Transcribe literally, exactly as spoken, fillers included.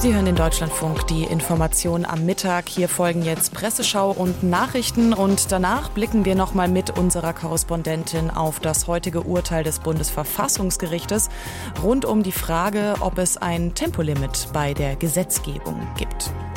Sie hören den Deutschlandfunk, die Information am Mittag. Hier folgen jetzt Presseschau und Nachrichten und danach blicken wir nochmal mit unserer Korrespondentin auf das heutige Urteil des Bundesverfassungsgerichtes rund um die Frage, ob es ein Tempolimit bei der Gesetzgebung gibt.